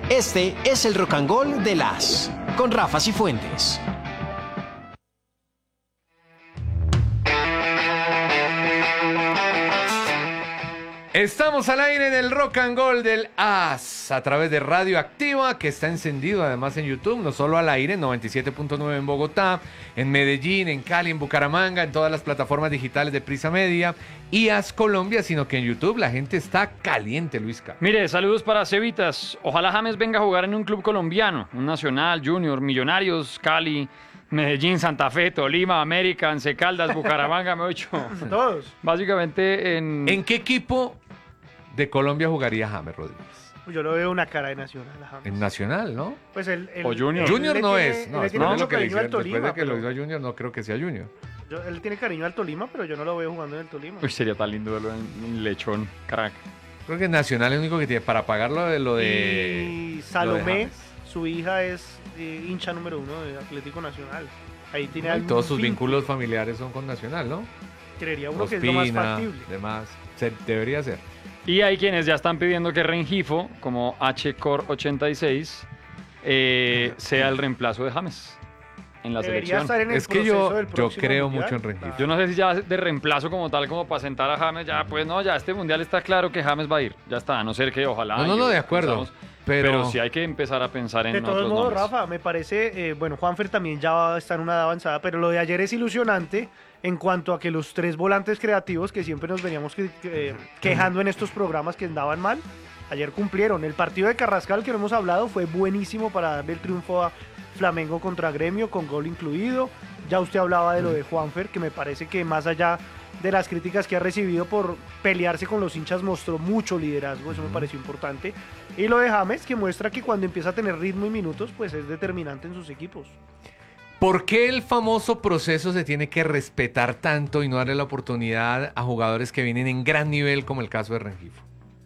Este es el Rock and Gold de las con Rafa Cifuentes. Estamos al aire en el Rock and Gold del AS a través de Radio Activa, que está encendido además en YouTube, no solo al aire, 97.9 en Bogotá, en Medellín, en Cali, en Bucaramanga, en todas las plataformas digitales de Prisa Media y AS Colombia, sino que en YouTube la gente está caliente, Luisca. Mire, saludos para Cevitas. Ojalá James venga a jugar en un club colombiano, un Nacional, Junior, Millonarios, Cali, Medellín, Santa Fe, Tolima, América, Once Caldas, Bucaramanga, me he hecho. Todos. Básicamente ¿En qué equipo de Colombia jugaría James Rodríguez? Yo lo veo una cara de Nacional. James. En Nacional, ¿no? Pues el O Junior. Junior no es. No, él tiene después de mucho lo que le cariño al hicieron, después de que lo Tolima. hizo a Junior, no creo que sea Junior. Él tiene cariño al Tolima, pero yo no lo veo jugando en el Tolima. Uy, sería tan lindo verlo en Lechón, crack. Creo que Nacional es el único que tiene para pagar lo de Y Salomé, James. su hija es hincha número 1 de Atlético Nacional. Ahí tiene Y algún todos sus vínculo. vínculos familiares son con Nacional, ¿no? Creería uno que es lo más Ospina, factible. demás. Debería ser. Y hay quienes ya están pidiendo que Rengifo, como HCore86, sea el reemplazo de James en la Debería selección. estar en el Es que proceso yo del próximo creo mundial. mucho en Rengifo. Yo no sé si ya de reemplazo como tal, como para sentar a James, ya pues no, ya este mundial está claro que James va a ir, ya está, a no ser que ojalá. No, de acuerdo. Pero sí hay que empezar a pensar en De otros todos modos, nombres. Rafa, me parece, bueno, Juanfer también ya está en una edad avanzada, pero lo de ayer es ilusionante en cuanto a que los tres volantes creativos que siempre nos veníamos quejando en estos programas que andaban mal, ayer cumplieron. El partido de Carrascal que no hemos hablado fue buenísimo para darle el triunfo a Flamengo contra Gremio, con gol incluido. Ya usted hablaba de lo de Juanfer, que me parece que más allá de las críticas que ha recibido por pelearse con los hinchas, mostró mucho liderazgo, eso me pareció importante. Y lo de James, que muestra que cuando empieza a tener ritmo y minutos, pues es determinante en sus equipos. ¿por qué el famoso proceso se tiene que respetar tanto y no darle la oportunidad a jugadores que vienen en gran nivel, como el caso de Rengifo?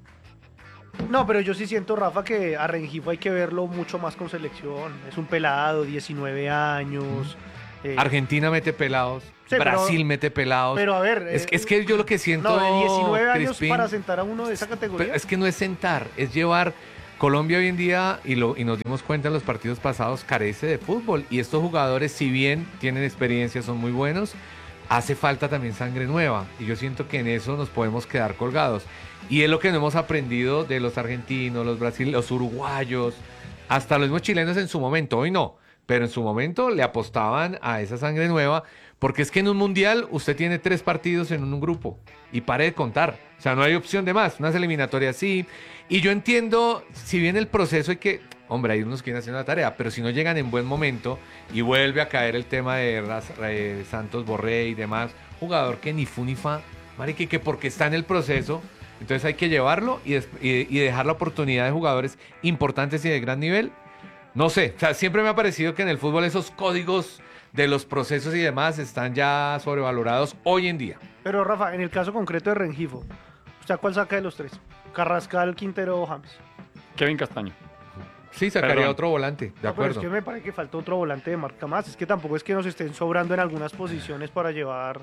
No, pero yo sí siento, Rafa, que a Rengifo hay que verlo mucho más con selección. Es un pelado, 19 años. Argentina mete pelados, Sí, Brasil mete pelados. Pero a ver... es que yo lo que siento, No, de 19 años Crispín, para sentar a uno de esa categoría. pero es que no es sentar, es llevar. Colombia hoy en día, y nos dimos cuenta en los partidos pasados, carece de fútbol. Y estos jugadores, si bien tienen experiencia, son muy buenos, hace falta también sangre nueva. Y yo siento que en eso nos podemos quedar colgados. Y es lo que no hemos aprendido de los argentinos, los brasileños, los uruguayos, hasta los mismos chilenos en su momento. Hoy no, pero en su momento le apostaban a esa sangre nueva. Porque es que en un mundial usted tiene 3 partidos en un grupo y pare de contar. O sea, no hay opción de más. Unas eliminatorias sí. Y yo entiendo, si bien el proceso hay que... Hombre, hay unos que quieren hacer la tarea, pero si no llegan en buen momento y vuelve a caer el tema de Santos Borré y demás, jugador que ni fu ni fa, marica, que porque está en el proceso, entonces hay que llevarlo y dejar la oportunidad de jugadores importantes y de gran nivel. No sé, o sea, siempre me ha parecido que en el fútbol esos códigos de los procesos y demás están ya sobrevalorados hoy en día. Pero Rafa, en el caso concreto de Rengifo, ¿usted a cuál saca de los tres? Carrascal, Quintero o James. Kevin Castaño. Sí, sacaría Perdón. otro volante, de No, pero acuerdo. es que me parece que falta otro volante de marca más. Es que tampoco es que nos estén sobrando en algunas posiciones para llevar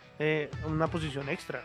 una posición extra.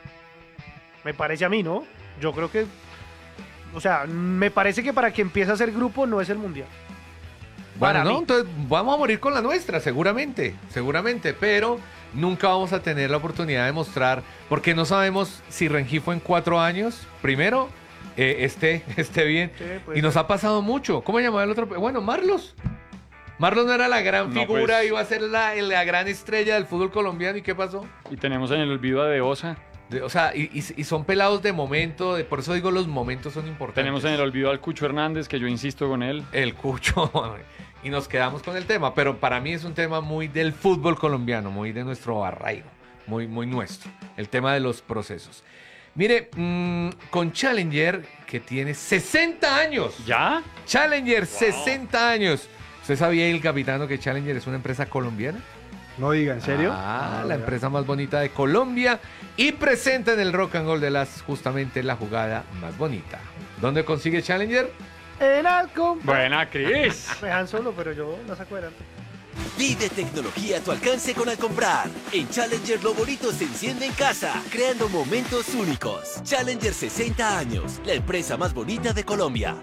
Me parece a mí, ¿no? Yo creo que... O sea, me parece que para que empiece a ser grupo no es el Mundial. Bueno, Para no, mí. entonces vamos a morir con la nuestra, seguramente, pero nunca vamos a tener la oportunidad de mostrar, porque no sabemos si Rengifo en 4 años, primero, esté bien, Sí, pues, y nos ha pasado mucho. ¿Cómo llamaba el otro? Bueno, Marlos. Marlos no era la gran No, figura, pues. iba a ser la gran estrella del fútbol colombiano, ¿y qué pasó? Y tenemos en el olvido a De Osa. O sea, y son pelados de momento, por eso digo los momentos son importantes. Tenemos en el olvido al Cucho Hernández, que yo insisto con él. El Cucho, y nos quedamos con el tema, pero para mí es un tema muy del fútbol colombiano, muy de nuestro arraigo, muy nuestro, el tema de los procesos. Mire, con Challenger, que tiene 60 años. ¿Ya? Challenger, 60 años. ¿Usted sabía, el capitano, que Challenger es una empresa colombiana? No diga, ¿en serio? Ah, la empresa más bonita de Colombia y presenta en el Rock and Roll de las justamente la jugada más bonita. ¿Dónde consigue Challenger? En Alcom. Buena, Cris. Me dejan solo, pero yo la saco adelante. Vive tecnología a tu alcance con Al Comprar. En Challenger lo bonito se enciende en casa, creando momentos únicos. Challenger 60 años, la empresa más bonita de Colombia.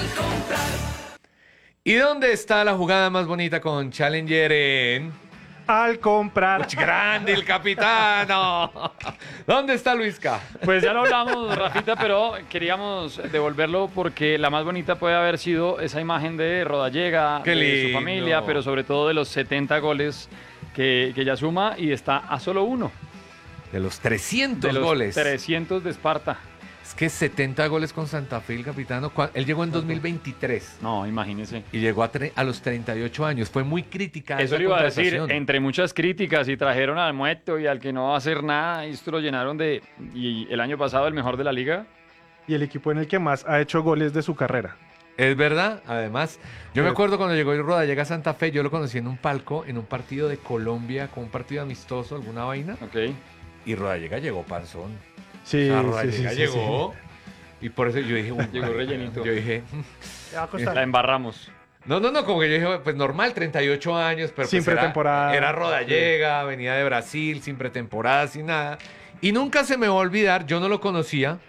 ¿Y dónde está la jugada más bonita con Challenger en... Al comprar. ¡Uch, grande el capitano! ¿Dónde está Luisca? Pues ya lo hablamos, Rafita, pero queríamos devolverlo porque la más bonita puede haber sido esa imagen de Rodallega, Qué de su lindo. familia, pero sobre todo de los 70 goles que ya suma y está a solo uno De los 300 de los goles. 300 de Esparta. Es que 70 goles con Santa Fe, el capitano. Él llegó en 2023 No, imagínese. y llegó a los 38 años. Fue muy crítica. Eso esa le iba a decir, contratación. entre muchas críticas, y trajeron al muerto y al que no va a hacer nada, y esto lo llenaron de... Y el año pasado el mejor de la liga. Y el equipo en el que más ha hecho goles de su carrera. Es verdad, además, yo me acuerdo cuando llegó Rodallega a Santa Fe, yo lo conocí en un palco, en un partido de Colombia, con un partido amistoso, alguna vaina, Ok. y Rodallega llegó panzón. Sí, O sea, sí, Rodallega sí, sí, llegó, y por eso yo dije, Llegó rellenito. yo dije, Le va a costar. La embarramos. no, como que yo dije, pues normal, 38 años, pero Sin pues pretemporada. Era Rodallega, venía de Brasil, sin pretemporada, sin nada, y nunca se me va a olvidar, yo no lo conocía,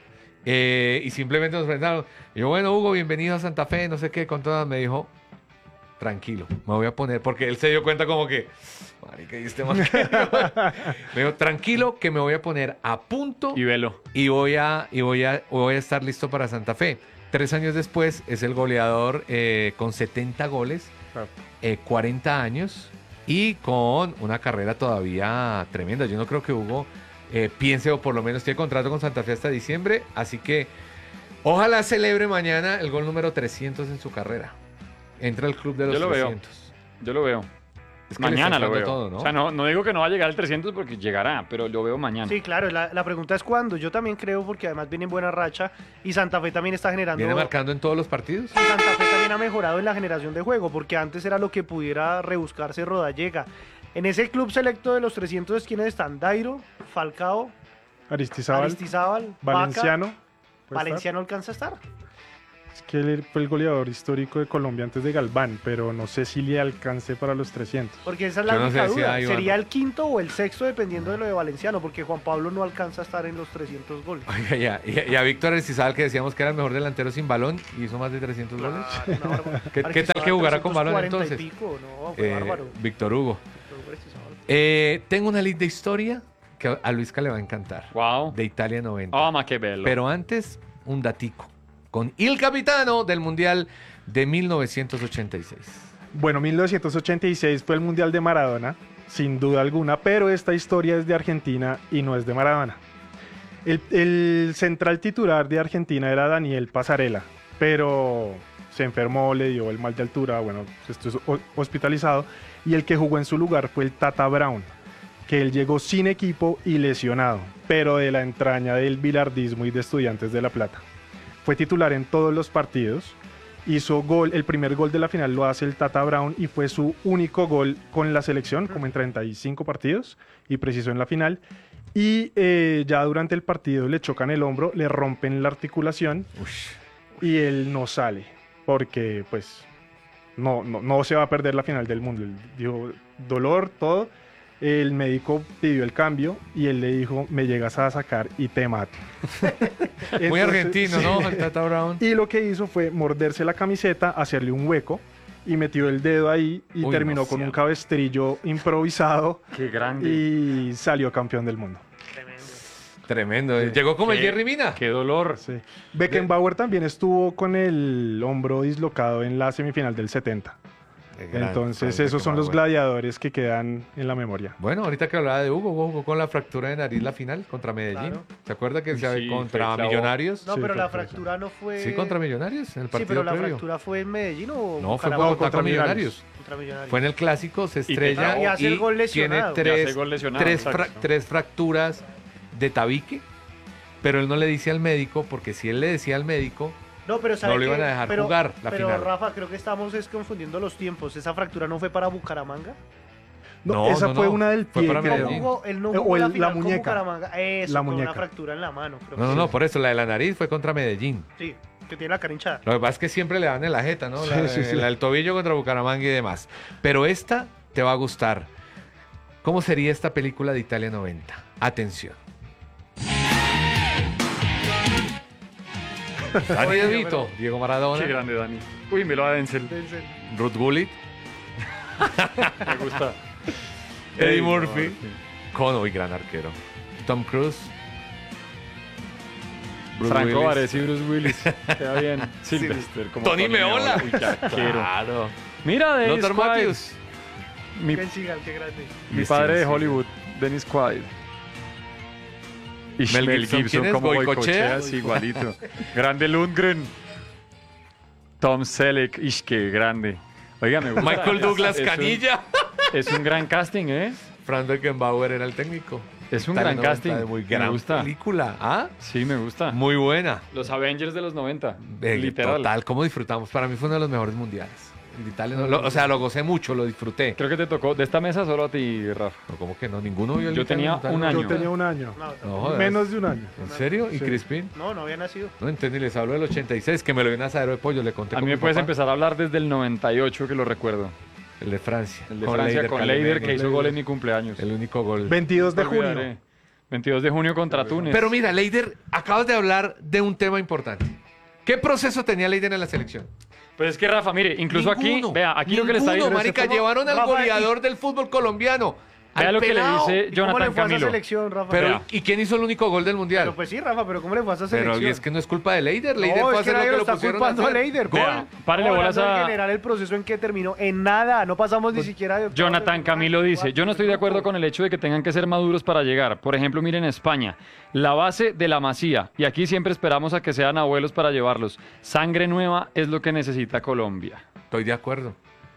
y simplemente nos presentaron. Y yo, bueno, Hugo, bienvenido a Santa Fe, no sé qué, con todas, me dijo, tranquilo, me voy a poner, porque él se dio cuenta como que, marica, ¿y este man qué?" Me dijo, tranquilo, que me voy a poner a punto Y velo. y voy a estar listo para Santa Fe. 3 años después es el goleador con 70 goles, Claro. 40 años y con una carrera todavía tremenda. Yo no creo que Hugo piense, o por lo menos tiene contrato con Santa Fe hasta diciembre, así que ojalá celebre mañana el gol número 300 en su carrera. Entra al club de los Yo lo veo. 300. Yo lo veo. Es que le Mañana está lo veo. entrando todo, ¿no? O sea, no digo que no va a llegar al 300 porque llegará, pero lo veo mañana. Sí, claro, la pregunta es cuándo. Yo también creo, porque además viene en buena racha y Santa Fe también está generando... ¿Viene marcando en todos los partidos? Y Santa Fe también ha mejorado en la generación de juego, porque antes era lo que pudiera rebuscarse Rodallega. En ese club selecto de los 300, ¿quiénes están? Dairo, Falcao, Aristizábal, Vaca, Valenciano. ¿puede Valenciano alcanza a estar. estar? Es que él fue el goleador histórico de Colombia antes de Galván, pero no sé si le alcance para los 300. Porque esa es la Yo no única sé si duda. hay, Sería Iván. el quinto o el sexto, dependiendo de lo de Valenciano, porque Juan Pablo no alcanza a estar en los 300 goles. Oiga, y a Víctor Aristizábal, que decíamos que era el mejor delantero sin balón, y hizo más de 300 goles. Claro, una ¿Qué tal Aristizábal, que jugara con balón 340 y entonces? pico, no, fue bárbaro. Víctor Hugo. Tengo una linda historia que a Luisca le va a encantar. Wow. De Italia 90. Oh, ma che bello. Pero antes, un datico. Con el capitano del Mundial de 1986. Bueno, 1986 fue el Mundial de Maradona, sin duda alguna, pero esta historia es de Argentina y no es de Maradona. El central titular de Argentina era Daniel Pasarela, pero se enfermó, le dio el mal de altura, bueno, estuvo hospitalizado, y el que jugó en su lugar fue el Tata Brown, que él llegó sin equipo y lesionado, pero de la entraña del bilardismo y de Estudiantes de La Plata. Fue titular en todos los partidos, hizo gol, el primer gol de la final lo hace el Tata Brown y fue su único gol con la selección, como en 35 partidos, y precisó en la final. Y ya durante el partido le chocan el hombro, le rompen la articulación y él no sale, porque pues no se va a perder la final del mundo. Él dijo, dolor, todo. El médico pidió el cambio y él le dijo, me llegas a sacar y te mato. Muy Entonces, argentino, sí. ¿no? El Tata Brown. Y lo que hizo fue morderse la camiseta, hacerle un hueco y metió el dedo ahí y Uy, terminó no con sea. un cabestrillo improvisado Qué grande. y salió campeón del mundo. Tremendo. Llegó como el Qué- Jerry Mina. Qué dolor. Sí. Beckenbauer también estuvo con el hombro dislocado en la semifinal del 70. Entonces esos son los gladiadores que quedan en la memoria. Bueno, ahorita que hablaba de Hugo, jugó con la fractura de nariz la final contra Medellín. Claro. ¿Se acuerda que Sí, contra fue clavo. Millonarios? No, Sí, pero fue la por eso. fractura no fue... Sí, contra Millonarios, en el Sí, partido pero la previo. fractura fue en Medellín o No, fue Bucaramanga? contra Millonarios. Contra Millonarios. Fue en el clásico, se estrella y hace el gol tiene lesionado. Y hace gol lesionado, exacto. tres fracturas de tabique, pero él no le dice al médico, porque si él le decía al médico, No, pero ¿sabe No lo qué? iban a dejar Pero- jugar la pero final. Rafa, creo que estamos confundiendo los tiempos. ¿Esa fractura no fue para Bucaramanga? No, esa no, fue no. una del Fue pie, para creo. Medellín. Él no O jugó la la final con muñeca. Bucaramanga. Eso, La con muñeca. una fractura en la mano. Creo no, que no, sí. por eso la de la nariz fue contra Medellín. Sí, que tiene la cara hinchada. Lo que pasa es que siempre le dan en la jeta, ¿no? Sí, La, sí, sí. la del tobillo contra Bucaramanga y demás. Pero esta te va a gustar. ¿Cómo sería esta película de Italia 90? Atención. Dani De Vito, Diego Maradona, Qué grande, Dani. Uy, me lo da Denzel. Ruth Gullit, Me gusta. Eddie Murphy, Conway, gran arquero, Tom Cruise, Bruce Franco Willis. Vares y Bruce Willis. Queda bien. Sylvester como Tony Meola. Uy, qué arquero. Claro. Mira, Dennis Lothar Quaid. Matthews. Mi, Ben Seagal, qué grande. mi Steven padre de Seagal. Hollywood, Dennis Quaid. Y Mel Mel Gibson, Gibson, ¿quién es? como ¿Goicoechea? Goicoechea, sí, igualito. Grande Lundgren. Tom Selleck. Ish, qué grande. Oiga, me gusta. Michael Douglas Canilla. Es un gran casting, ¿eh? Frank Beckenbauer era el técnico. Es un Italia gran 90, casting. Muy Me gran gusta. película. ¿Ah? Sí, me gusta. Muy buena. Los Avengers de los 90. Literal. Total, ¿cómo disfrutamos? Para mí fue uno de los mejores mundiales. El de Italia, o sea, lo gocé mucho, lo disfruté. Creo que te tocó de esta mesa solo a ti, Rafa. No, ¿cómo que no? Ninguno vio el Yo Italia tenía 90. un año. Yo tenía un año. No, jodas. Menos de un año. ¿En serio? ¿Y Sí. Crispin? No, no había nacido. No entendí, les hablo del 86, que me lo dio un asadero de pollo, le conté A con mí me mi puedes papá. empezar a hablar desde el 98, que lo recuerdo. El de Francia. El de Francia con Leider, que hizo gol en mi cumpleaños. El único gol. 22 de No junio. olvidaré. 22 de junio contra Túnez. Pero mira, Leider, acabas de hablar de un tema importante. ¿Qué proceso tenía Leider en la selección? Pues es que Rafa, mire, incluso Ninguno, aquí, vea, aquí lo que le está ninguno, diciendo. marica, ¿cómo? llevaron al Rafa, goleador del fútbol colombiano. Vea al lo que le pelao. dice ¿Y cómo le Jonathan fue a esa Camilo. selección, Rafa? Pero, Vea. ¿y quién hizo el único gol del mundial? Pero pues sí, Rafa, pero ¿cómo le fue a esa Pero selección? y es que no es culpa de Leider. Leider No, fue a es que hacer lo nadie que lo lo está pusieron a culpando a hacer. Leider. Vea, párele bolas Hablando en a... general el proceso en que terminó en nada. No pasamos ni siquiera de octavos de Jonathan final, Camilo dice, yo no estoy de acuerdo con el hecho de que tengan que ser maduros para llegar. Por ejemplo, miren España, la base de la Masía, y aquí siempre esperamos a que sean abuelos para llevarlos. Sangre nueva es lo que necesita Colombia. Estoy de acuerdo.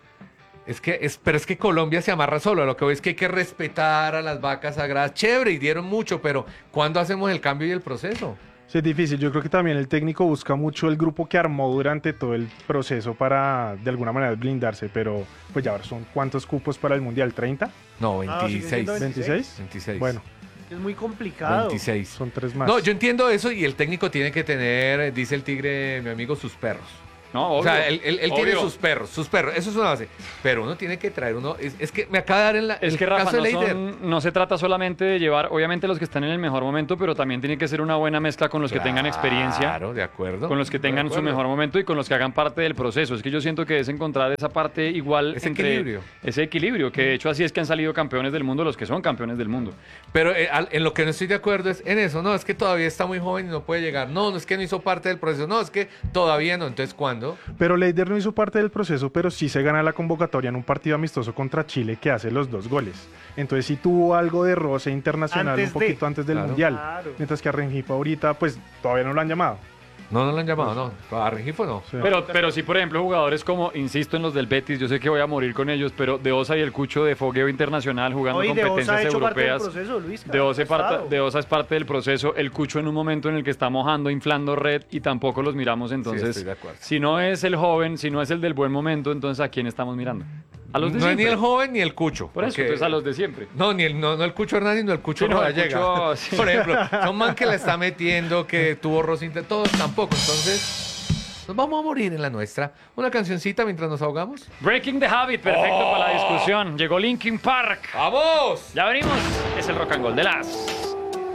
Pero es que Colombia se amarra solo. Lo que voy es que hay que respetar a las vacas sagradas. Chévere, y dieron mucho, pero ¿cuándo hacemos el cambio y el proceso? Sí, es difícil. Yo creo que también el técnico busca mucho el grupo que armó durante todo el proceso para de alguna manera blindarse, pero pues ya ahora son ¿cuántos cupos para el Mundial? ¿30? No, Ah, siguen 26. siendo 26. 26. Bueno, Es muy complicado. 26. son 3 más. No, yo entiendo eso y el técnico tiene que tener, dice el tigre, mi amigo, sus perros. No, obvio. O sea, él tiene Obvio. sus perros, eso es una base. Pero uno tiene que traer uno, es que me acaba de dar en la, Es el que Rafa, caso de Leider. no se trata solamente de llevar, obviamente, los que están en el mejor momento, pero también tiene que ser una buena mezcla con los que tengan experiencia, Claro, de acuerdo. con los que tengan De su acuerdo. mejor momento y con los que hagan parte del proceso. Es que yo siento que es encontrar esa parte igual Ese entre equilibrio. ese equilibrio, que de hecho así es que han salido campeones del mundo los que son campeones del mundo. Pero en lo que no estoy de acuerdo es en eso. No, es que todavía está muy joven y no puede llegar. No, no es que no hizo parte del proceso. No, es que todavía no. Entonces, ¿cuándo? Pero Leider no hizo parte del proceso, pero sí se gana la convocatoria en un partido amistoso contra Chile que hace los 2 goles. Entonces sí tuvo algo de roce internacional Antes un de. poquito antes del Claro. Mundial. Claro. Mientras que a Rengifo ahorita pues todavía no lo han llamado. No, no lo han llamado, no. A Rengifo no. Sí. Pero sí, por ejemplo, jugadores como, insisto en los del Betis, yo sé que voy a morir con ellos, pero De Osa y el Cucho de fogueo internacional jugando Hoy De Osa ha competencias hecho parte del europeas. proceso, Luis. De Osa, Estado. De Osa es parte del proceso, el Cucho en un momento en el que está mojando, inflando red y tampoco los miramos, entonces, estoy de acuerdo. si no es el joven, si no es el del buen momento, entonces ¿a quién estamos mirando? A los de No es siempre. ni el joven ni el Cucho. Por eso, porque- entonces a los de siempre. No, no el Cucho Hernández, no el Cucho Sí, no, el Rodallega. Cucho, sí. Por ejemplo, son man que la está metiendo, que tuvo Rosita, todos tampoco. Entonces, nos vamos a morir en la nuestra. Una cancioncita mientras nos ahogamos. Breaking the Habit, perfecto para la discusión. Llegó Linkin Park. ¡Vamos! Ya venimos, es el rock and roll de las